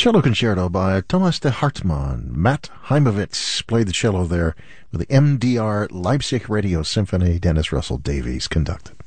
Cello Concerto by Thomas de Hartmann. Matt Heimovitz played the cello there with the MDR Leipzig Radio Symphony. Dennis Russell Davies conducted.